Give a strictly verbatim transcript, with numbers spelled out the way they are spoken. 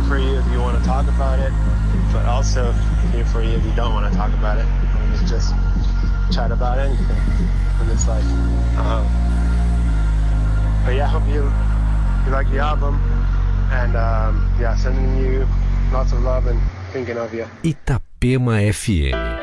for you if you want to talk about it, but also here for you if you don't want to talk about it. We can just chat about anything in this life. Um, but yeah, I hope you you like the album, and um, yeah, sending you lots of love and thinking of you. Itapema F M.